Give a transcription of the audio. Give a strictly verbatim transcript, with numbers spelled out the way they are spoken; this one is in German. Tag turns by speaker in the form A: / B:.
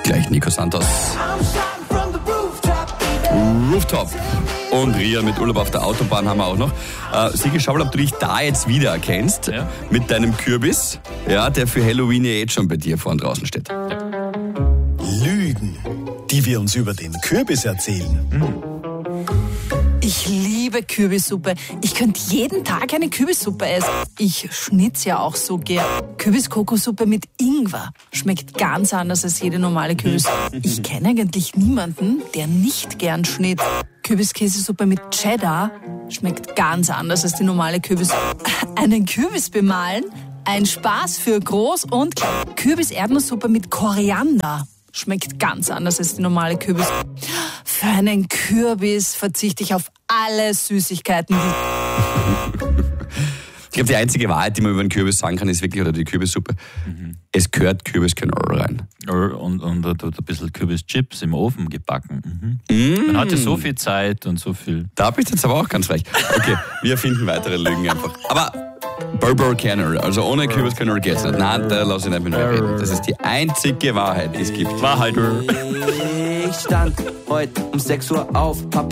A: gleich Nico Santos. Rooftop. Und Ria mit Urlaub auf der Autobahn haben wir auch noch. Äh, Sigi, schau mal, ob du dich da jetzt wieder erkennst. Ja. Mit deinem Kürbis, ja, der für Halloween ja jetzt schon bei dir vorn draußen steht. Ja.
B: Lügen, die wir uns über den Kürbis erzählen. Mhm.
C: Ich liebe Kürbissuppe. Ich könnte jeden Tag eine Kürbissuppe essen. Ich schnitz ja auch so gern. Kürbis-Kokosuppe mit Ingwer. Schmeckt ganz anders als jede normale Kürbissuppe. Ich kenne eigentlich niemanden, der nicht gern schnitzt. Kürbiskäsesuppe mit Cheddar schmeckt ganz anders als die normale Kürbissuppe. Einen Kürbis bemalen? Ein Spaß für groß und klein. Kürbis-Erdnusssuppe mit Koriander. Schmeckt ganz anders als die normale Kürbis. Für einen Kürbis verzichte ich auf alle Süßigkeiten.
A: Ich glaube, die einzige Wahrheit, die man über den Kürbis sagen kann, ist wirklich, oder die Kürbissuppe, mhm. es gehört Kürbiskernöl rein.
D: Und, und, und ein bisschen Kürbischips im Ofen gebacken. Mhm. Mm. Man hatte so viel Zeit und so viel.
A: Da bist du jetzt aber auch ganz recht. Okay, wir finden weitere Lügen einfach. Aber Berberkernöl, also ohne Kürbiskernöl geht's nicht. Nein, da lass ich nicht mit mir reden. Das ist die einzige Wahrheit, die es gibt.
D: Wahrheit.
E: Ich stand heute um sechs Uhr auf, Papa